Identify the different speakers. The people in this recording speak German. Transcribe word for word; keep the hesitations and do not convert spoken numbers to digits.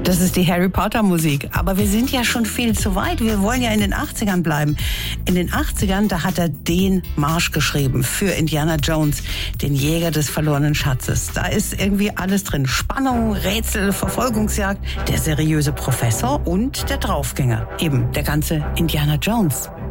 Speaker 1: Das ist die Harry Potter Musik. Aber wir sind ja schon viel zu weit. Wir wollen ja in den achtzigern bleiben. In den achtzigern, da hat er den Marsch geschrieben für Indiana Jones, den Jäger des verlorenen Schatzes. Da ist irgendwie alles drin. Spannung, Rätsel, Verfolgungsjagd, der seriöse Professor und der Draufgänger. Eben der ganze Indiana Jones.